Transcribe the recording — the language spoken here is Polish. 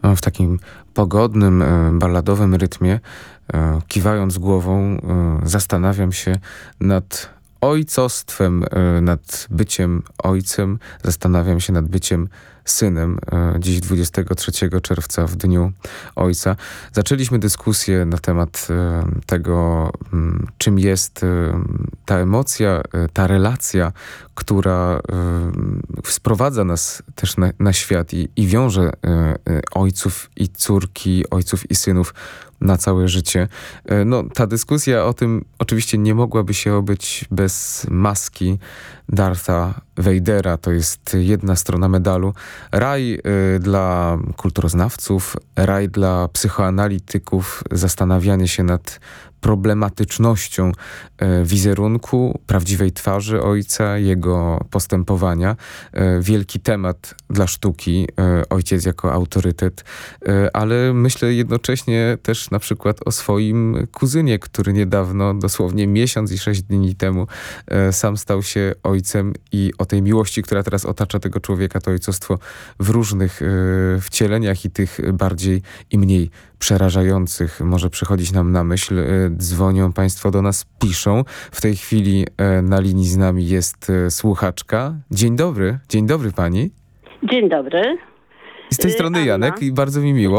w takim pogodnym, balladowym rytmie, kiwając głową, zastanawiam się nad ojcostwem, nad byciem ojcem, zastanawiam się nad byciem synem. Dziś 23 czerwca, w Dniu Ojca. Zaczęliśmy dyskusję na temat tego, czym jest ta emocja, ta relacja, która sprowadza nas też na świat i wiąże ojców i córki, ojców i synów na całe życie. No, ta dyskusja o tym oczywiście nie mogłaby się obyć bez maski Dartha Vadera. To jest jedna strona medalu. Raj dla kulturoznawców, raj dla psychoanalityków, zastanawianie się nad problematycznością wizerunku, prawdziwej twarzy ojca, jego postępowania. Wielki temat dla sztuki, ojciec jako autorytet, ale myślę jednocześnie też na przykład o swoim kuzynie, który niedawno, dosłownie miesiąc i 6 dni temu, sam stał się ojcem i o tej miłości, która teraz otacza tego człowieka, to ojcostwo w różnych wcieleniach i tych bardziej i mniej przerażających może przychodzić nam na myśl. Dzwonią państwo do nas, piszą. W tej chwili na linii z nami jest słuchaczka. Dzień dobry pani. Dzień dobry. Z tej strony Anna. Janek i bardzo mi miło.